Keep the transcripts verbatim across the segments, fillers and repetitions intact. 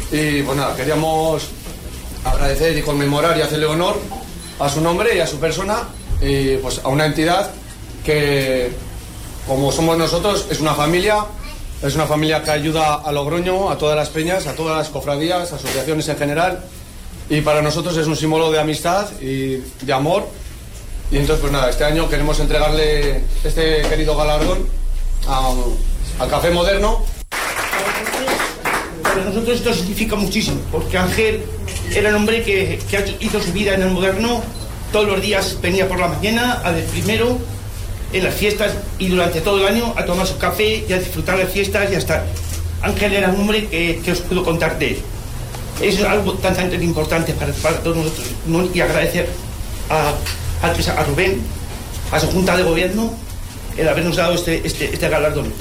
Y pues nada, queríamos agradecer y conmemorar y hacerle honor a su nombre y a su persona, y pues a una entidad que, como somos nosotros, es una familia, es una familia que ayuda a Logroño, a todas las peñas, a todas las cofradías, asociaciones en general, y para nosotros es un símbolo de amistad y de amor. Y entonces pues nada, este año queremos entregarle este querido galardón a, al Café Moderno. Para nosotros esto significa muchísimo, porque Ángel era un hombre que, que hizo su vida en el Moderno. Todos los días venía por la mañana a del primero en las fiestas y durante todo el año a tomar su café y a disfrutar de fiestas y a estar. Ángel era un hombre que, que os puedo contar de él. Es algo tan, tan importante para, para todos nosotros, ¿no? Y agradecer a, a, a Rubén, a su Junta de Gobierno, el habernos dado este, este, este galardón.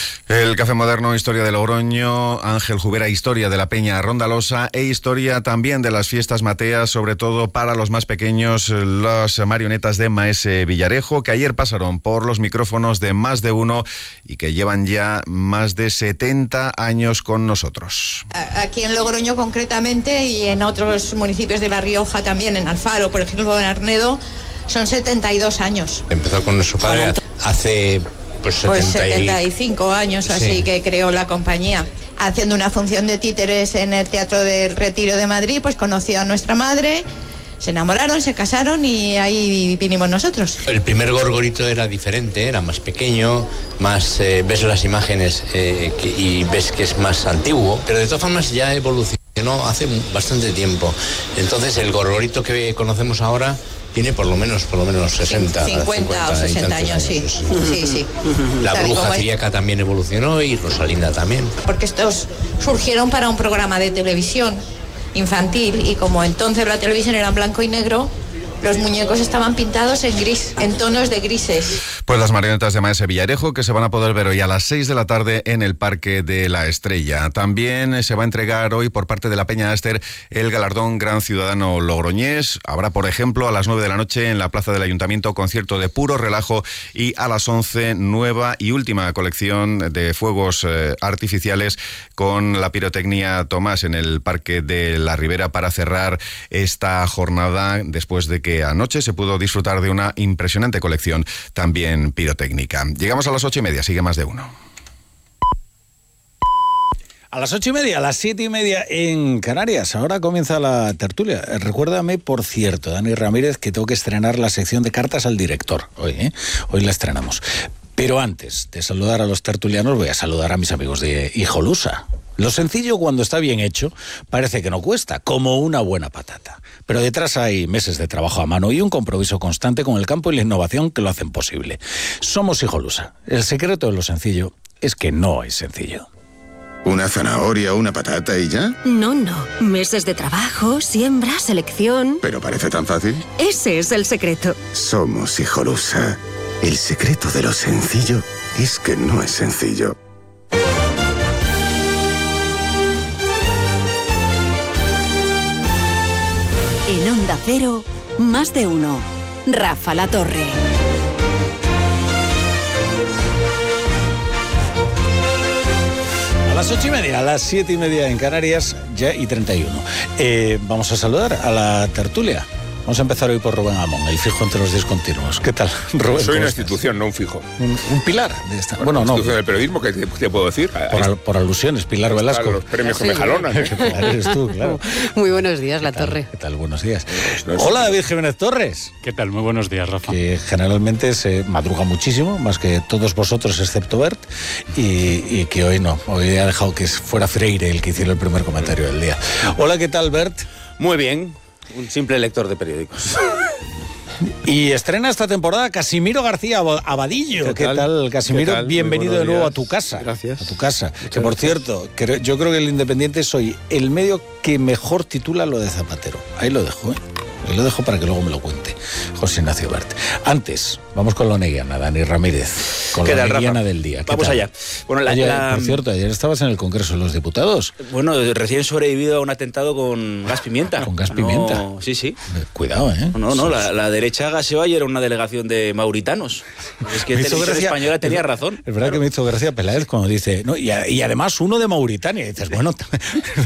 El Café Moderno, historia de Logroño, Ángel Jubera, historia de la Peña Rondalosa e historia también de las fiestas mateas, sobre todo para los más pequeños, las marionetas de Maese Villarejo, que ayer pasaron por los micrófonos de Más de Uno y que llevan ya más de setenta años con nosotros. Aquí en Logroño concretamente y en otros municipios de La Rioja también, en Alfaro, por ejemplo, en Arnedo, son setenta y dos años. Empezó con nuestro padre hace... Pues, pues setenta setenta y cinco años, así sí. Que creó la compañía. Haciendo una función de títeres en el Teatro del Retiro de Madrid, pues conoció a nuestra madre, se enamoraron, se casaron y ahí vinimos nosotros. El primer Gorgorito era diferente, era más pequeño, más eh, ves las imágenes eh, que, y ves que es más antiguo, pero de todas formas ya evolucionó hace bastante tiempo. Entonces el Gorgorito que conocemos ahora tiene por lo menos por lo menos sesenta, cincuenta o sesenta años, sí. Sí, sí. La Tal bruja ciríaca también evolucionó y Rosalinda también. Porque estos surgieron para un programa de televisión infantil y como entonces la televisión era en blanco y negro, los muñecos estaban pintados en gris, en tonos de grises. Pues las marionetas de Maese Villarejo, que se van a poder ver hoy a las seis de la tarde en el Parque de la Estrella. También se va a entregar hoy por parte de la Peña Aster el galardón Gran Ciudadano Logroñés. Habrá, por ejemplo, a las nueve de la noche en la Plaza del Ayuntamiento concierto de puro relajo y a las once nueva y última colección de fuegos eh, artificiales con la pirotecnia Tomás en el Parque de la Ribera para cerrar esta jornada después de que anoche se pudo disfrutar de una impresionante colección también pirotécnica. Llegamos a las ocho y media, sigue Más de Uno. A las ocho y media, a las siete y media en Canarias. Ahora comienza la tertulia. Recuérdame, por cierto, Dani Ramírez, que tengo que estrenar la sección de cartas al director. Hoy, ¿eh? Hoy la estrenamos. Pero antes de saludar a los tertulianos, voy a saludar a mis amigos de Hijolusa. Lo sencillo, cuando está bien hecho, parece que no cuesta, como una buena patata. Pero detrás hay meses de trabajo a mano y un compromiso constante con el campo y la innovación que lo hacen posible. Somos Hijolusa. El secreto de lo sencillo es que no es sencillo. ¿Una zanahoria o una patata y ya? No, no. Meses de trabajo, siembra, selección... ¿Pero parece tan fácil? Ese es el secreto. Somos Hijolusa. El secreto de lo sencillo es que no es sencillo. En Onda Cero, Más de Uno. Rafa La Torre. A las ocho y media, a las siete y media en Canarias, ya y treinta y uno. Eh, vamos a saludar a la tertulia. Vamos a empezar hoy por Rubén Amón, el fijo entre los discontinuos. ¿Qué tal, Rubén? Soy una institución, estás? No un fijo. Un, un pilar de esta. Bueno, bueno no. Institución del periodismo, ¿qué te, te puedo decir? Por, al, por alusiones, Pilar Velasco. Claro, los premios que me jalonan. Eres tú, claro. Muy buenos días, La Torre. ¿Qué tal? Buenos días. No es... Hola, David Jiménez Torres. ¿Qué tal? Muy buenos días, Rafa. Que generalmente se madruga muchísimo, más que todos vosotros, excepto Bert, y, y que hoy no. Hoy ha dejado que fuera Freire el que hiciera el primer comentario del día. Hola, ¿qué tal, Bert? Muy bien. Un simple lector de periódicos. Y estrena esta temporada Casimiro García Abadillo. ¿Qué tal, ¿Qué tal Casimiro? ¿Qué tal? Bienvenido de nuevo días. A tu casa. Gracias. A tu casa. Muchas que por gracias. cierto, creo, yo creo que el Independiente soy el medio que mejor titula lo de Zapatero. Ahí lo dejo, ¿eh? Ahí lo dejo para que luego me lo cuente José Ignacio Bert. Antes, vamos con la neguiana, Dani Ramírez. Con la neguiana del día. Vamos tal? allá. Bueno, la, Oye, la... por cierto, ayer estabas en el Congreso de los Diputados. Bueno, recién sobrevivido a un atentado con gas pimienta. ¿Con gas pimienta? No, sí, sí. Cuidado, ¿eh? No, no, la, la derecha gaseó ayer una delegación de mauritanos. Es que Televisión gracia, Española tenía es, razón. Es verdad claro. que me hizo gracia Peláez cuando dice, no, y, y además uno de Mauritania. Y dices, bueno...